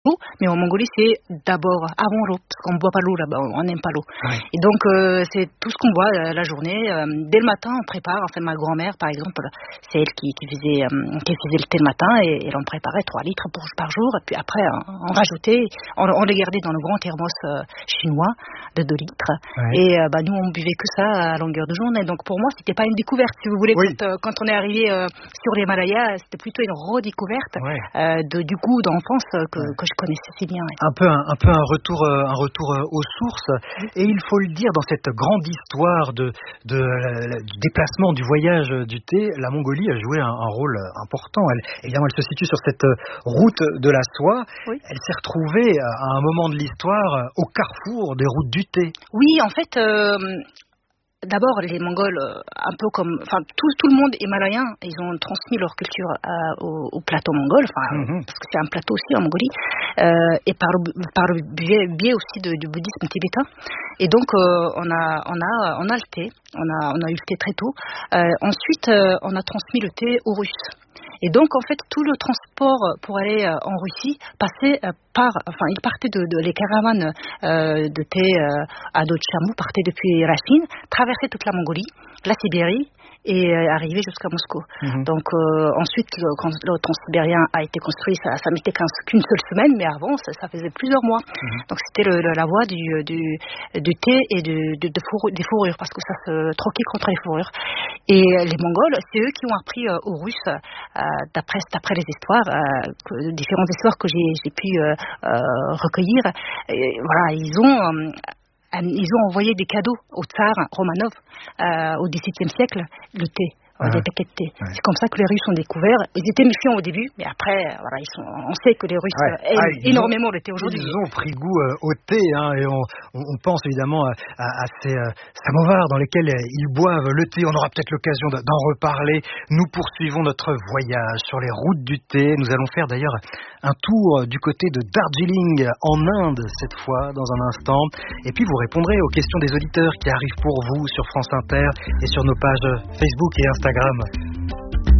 l'eau, mais en Mongolie c'est d'abord avant l'eau, parce qu'on ne boit pas l'eau là-bas, on n'aime pas l'eau. Oui. Et donc c'est tout ce qu'on boit la journée. Dès le matin on prépare, enfin ma grand-mère par exemple, c'est elle qui faisait le thé le matin, et elle en préparait 3 litres par jour, et puis après on rajoutait, on les gardait dans le grand thermos chinois de 2 litres, Oui. et nous on buvait que ça à longueur de journée. Donc pour moi c'était pas une découverte, si vous voulez. Oui. Quand on est arrivé sur les Himalayas, c'était plutôt une redécouverte du goût d'enfance que je connaissais si bien. Un peu un retour aux sources. Et il faut le dire, dans cette grande histoire du déplacement, du voyage du thé, la Mongolie a joué un rôle important. Évidemment, elle se situe sur cette route de la soie. Oui. Elle s'est retrouvée à un moment de l'histoire au carrefour des routes du thé. Oui, en fait, d'abord les Mongols, un peu comme, tout le monde himalayen, ils ont transmis leur culture au plateau mongol, parce que c'est un plateau aussi en Mongolie, et par le biais aussi du bouddhisme tibétain. Et donc on a le thé, on a eu le thé très tôt. Ensuite, on a transmis le thé aux Russes. Et donc, en fait, tout le transport pour aller en Russie passait il partait les caravanes de thé à dos de chameau, partaient depuis Racine, traversaient toute la Mongolie, la Sibérie, et arrivaient jusqu'à Moscou. Donc, ensuite, quand le transsibérien a été construit, ça mettait qu'une seule semaine, mais avant, ça faisait plusieurs mois. Donc, c'était la voie du thé et des fourrures, parce que ça se troquait contre les fourrures. Et les Mongols, c'est eux qui ont appris aux Russes, d'après les histoires, différentes histoires que j'ai pu recueillir. Et voilà, ils ont envoyé des cadeaux au tsar Romanov au XVIIe siècle, le thé. Des paquets de thé. C'est comme ça que les Russes ont découvert. Ils étaient méfiants au début, mais après, on sait que les Russes aiment énormément le thé aujourd'hui. Ils ont pris goût au thé, et on pense évidemment à ces samovars dans lesquels ils boivent le thé. On aura peut-être l'occasion d'en reparler. Nous poursuivons notre voyage sur les routes du thé. Nous allons faire d'ailleurs un tour du côté de Darjeeling, en Inde, cette fois, dans un instant. Et puis vous répondrez aux questions des auditeurs qui arrivent pour vous sur France Inter et sur nos pages Facebook et Instagram.